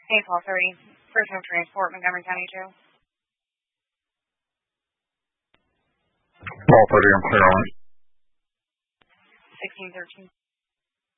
Hey, 1230. Personal Transport, Montgomery County Jail. 1230, I'm clear on it. 1613.